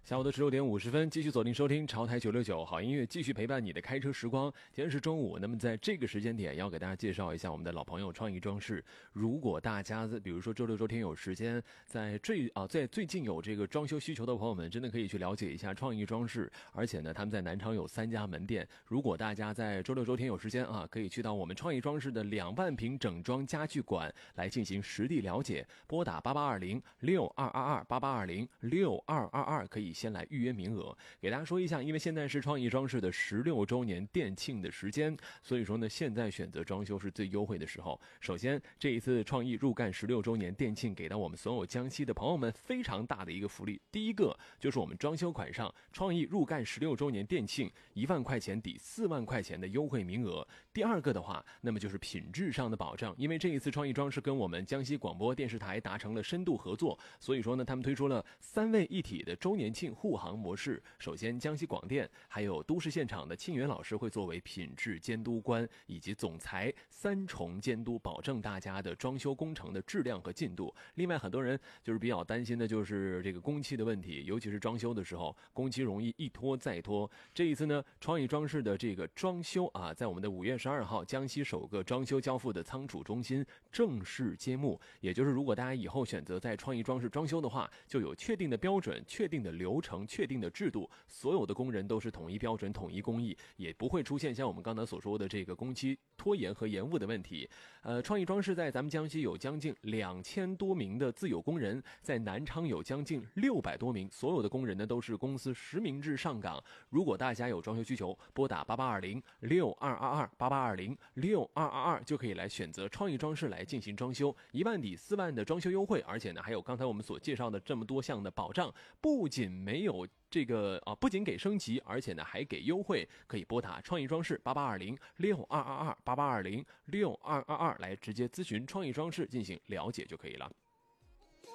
下午的16点50分，继续锁定收听潮台969好音乐，继续陪伴你的开车时光。今天是中午，那么在这个时间点，要给大家介绍一下我们的老朋友创意装饰。如果大家比如说周六周天有时间，在最近有这个装修需求的朋友们，真的可以去了解一下创意装饰。而且呢，他们在南昌有3家门店。如果大家在周六周天有时间可以去到我们创意装饰的2万平整装家具馆来进行实地了解。拨打8820-6222，8820-6222，可以先来预约名额。给大家说一下，因为现在是创意装饰的16周年店庆的时间，所以说呢，现在选择装修是最优惠的时候。首先，这一次创意入干16周年店庆给到我们所有江西的朋友们非常大的一个福利。第一个就是我们装修款上创意入干16周年店庆1万块钱抵4万块钱的优惠名额。第二个的话，那么就是品质上的保障，因为这一次创意装饰跟我们江西广播电视台达成了深度合作，所以说呢，他们推出了3位一体的周年庆护航模式。首先，江西广电还有都市现场的庆元老师会作为品质监督官以及总裁3重监督，保证大家的装修工程的质量和进度。另外，很多人就是比较担心的就是这个工期的问题，尤其是装修的时候，工期容易一拖再拖。这一次呢，创意装饰的这个装修在我们的5月12号江西首个装修交付的仓储中心正式揭幕。也就是如果大家以后选择在创意装饰装修的话，就有确定的标准、确定的流程、确定的制度，所有的工人都是统一标准、统一工艺，也不会出现像我们刚才所说的这个工期拖延和延误的问题。创意装饰在咱们江西有将近2000多名的自有工人，在南昌有将近600多名，所有的工人呢都是公司实名制上岗。如果大家有装修需求，拨打8820-6222，8820-6222就可以来选择创意装饰来进行装修，1万抵4万的装修优惠，而且呢还有刚才我们所介绍的这么多项的保障，不仅没有不仅给升级，而且呢还给优惠，可以拨打创意装饰8820-6222，8820-6222来直接咨询创意装饰进行了解就可以了。